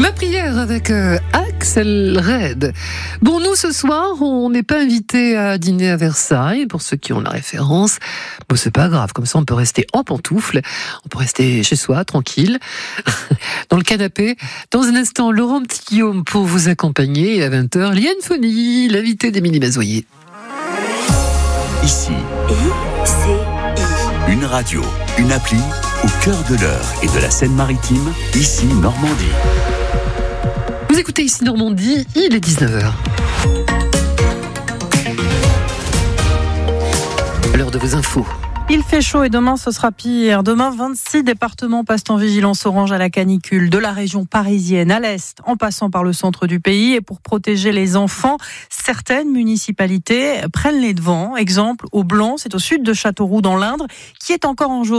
Ma prière avec Axel Red. Bon, nous ce soir, on n'est pas invités à dîner à Versailles, pour ceux qui ont la référence. Bon, c'est pas grave, comme ça on peut rester en pantoufles, on peut rester chez soi, tranquille, dans le canapé. Dans un instant, Laurent Petit-Guillaume pour vous accompagner, et à 20h, Liane Fonny, l'invité d'Émilie Mazoyer. Ici, une radio, une appli, au cœur de l'Eure et de la Seine-Maritime, ici Normandie. Vous écoutez ici Normandie, il est 19h. L'heure de vos infos. Il fait chaud et demain ce sera pire. Demain, 26 départements passent en vigilance orange à la canicule, de la région parisienne à l'est, en passant par le centre du pays. Et pour protéger les enfants, certaines municipalités prennent les devants. Exemple, au Blanc, c'est au sud de Châteauroux dans l'Indre, qui est encore en jaune.